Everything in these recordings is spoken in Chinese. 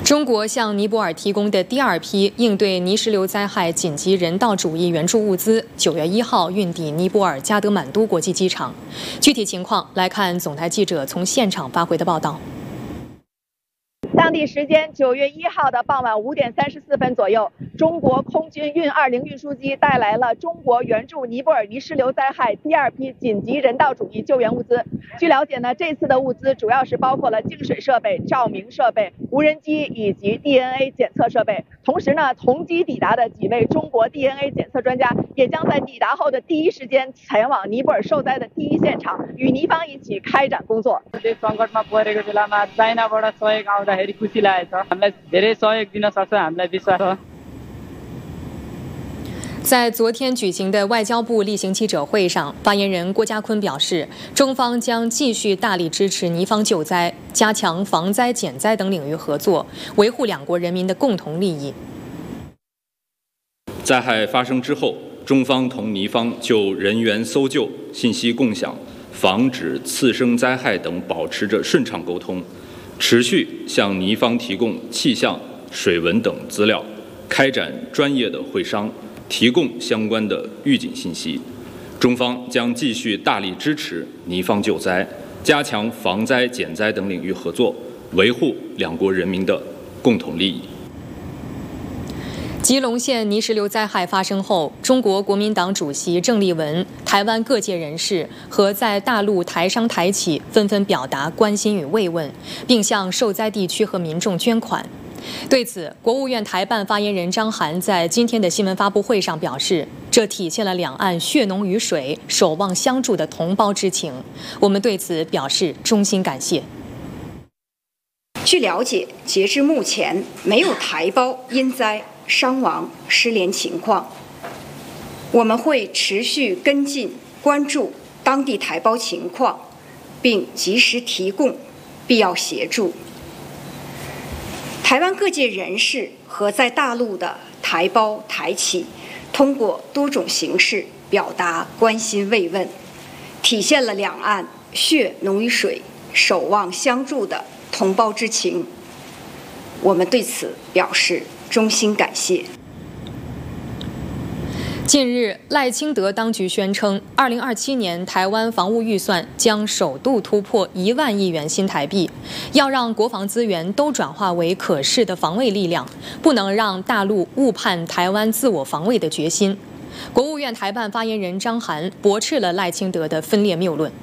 中国向尼泊尔提供的第二批应对泥石流灾害紧急人道主义援助物资，9月1号运抵尼泊尔加德满都国际机场。具体情况来看总台记者从现场发回的报道。 当地时间9月1号的傍晚5点34分左右，中国空军运20运输机带来了中国援助尼泊尔泥石流灾害第二批紧急人道主义救援物资。据了解呢，这次的物资主要是包括了净水设备、照明设备、无人机以及 DNA 检测设备。同时呢，同机抵达的几位中国 DNA 检测专家也将在抵达后的第一时间前往尼泊尔受灾的第一现场，与尼方一起开展工作。 खुसी लागेछ हामीलाई धेरै सहयोग दिन सक्छ हामीलाई विश्वास छ。 在昨天举行的外交部例行记者会上，发言人郭家坤表示，中方将继续大力支持尼方救灾，加强防灾减灾等领域合作，维护两国人民的共同利益。 灾害发生之后，中方同尼方就人员搜救、信息共享、防止次生灾害等保持着顺畅沟通，持续向尼方提供气象、水文等资料，开展专业的会商，提供相关的预警信息。中方将继续大力支持尼方救灾，加强防灾减灾等领域合作，维护两国人民的共同利益。 吉隆县泥石流灾害发生后，中国国民党主席郑丽文、台湾各界人士和在大陆台商台企纷纷表达关心与慰问，并向受灾地区和民众捐款。对此，国务院台办发言人张涵在今天的新闻发布会上表示，这体现了两岸血浓于水、守望相助的同胞之情，我们对此表示衷心感谢。 据了解，截至目前，没有台胞因灾伤亡失联情况。我们会持续跟进关注当地台胞情况，并及时提供必要协助。台湾各界人士和在大陆的台胞台企通过多种形式表达关心慰问，体现了两岸血浓于水、守望相助的同胞之情，我们对此表示衷心感谢。 近日，赖清德当局宣称，2027年台湾防务预算将首度突破1万亿元新台币，要让国防资源都转化为可视的防卫力量，不能让大陆误判台湾自我防卫的决心。国务院台办发言人张涵驳斥了赖清德的分裂谬论。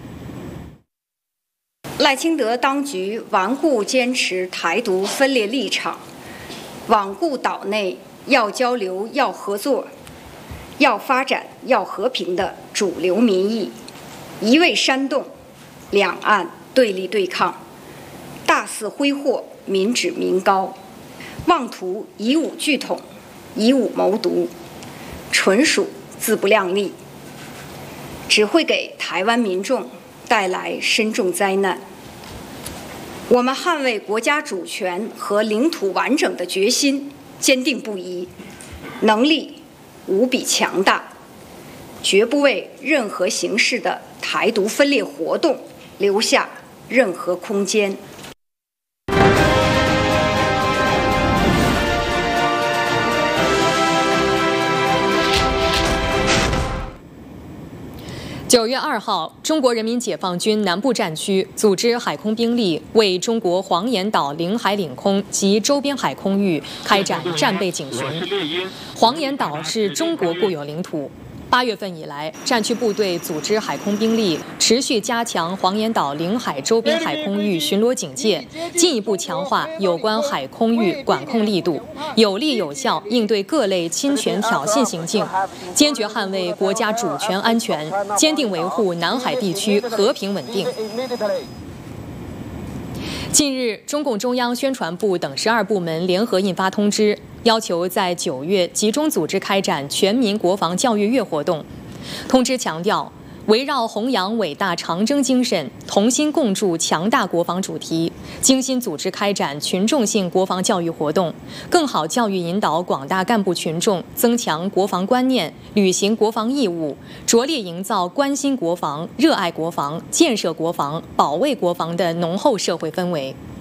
赖清德当局顽固坚持台独分裂立场，罔顾岛内要交流、要合作、要发展、要和平的主流民意，一味煽动两岸对立对抗，大肆挥霍民脂民膏，妄图以武拒统、以武谋独，纯属自不量力，只会给台湾民众带来深重灾难。我们捍卫国家主权和领土完整的决心坚定不移，能力无比强大，绝不为任何形式的台独分裂活动留下任何空间。 9月2号，中国人民解放军南部战区组织海空兵力为中国黄岩岛领海领空及周边海空域开展战备警巡。黄岩岛是中国固有领土。8月份以来，战区部队组织海空兵力持续加强黄岩岛领海周边海空域巡逻警戒，进一步强化有关海空域管控力度，有力有效应对各类侵权挑衅行径，坚决捍卫国家主权安全，坚定维护南海地区和平稳定。近日，中共中央宣传部等12部门联合印发通知，要求在9月集中组织开展全民国防教育月活动。通知强调，围绕弘扬伟大长征精神，同心共筑强大国防主题，精心组织开展群众性国防教育活动，更好教育引导广大干部群众增强国防观念，履行国防义务，着力营造关心国防、热爱国防、建设国防、保卫国防的浓厚社会氛围。